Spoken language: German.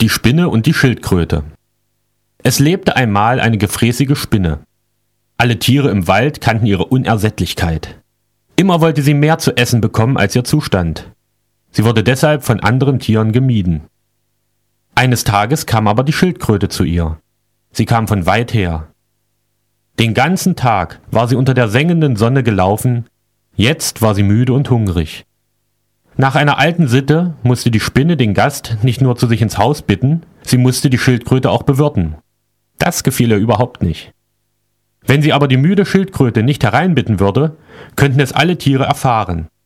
Die Spinne und die Schildkröte. Es lebte einmal eine gefräßige Spinne. Alle Tiere im Wald kannten ihre Unersättlichkeit. Immer wollte sie mehr zu essen bekommen, als ihr zustand. Sie wurde deshalb von anderen Tieren gemieden. Eines Tages kam aber die Schildkröte zu ihr. Sie kam von weit her. Den ganzen Tag war sie unter der sengenden Sonne gelaufen, jetzt war sie müde und hungrig. Nach einer alten Sitte musste die Spinne den Gast nicht nur zu sich ins Haus bitten, sie musste die Schildkröte auch bewirten. Das gefiel ihr überhaupt nicht. Wenn sie aber die müde Schildkröte nicht hereinbitten würde, könnten es alle Tiere erfahren.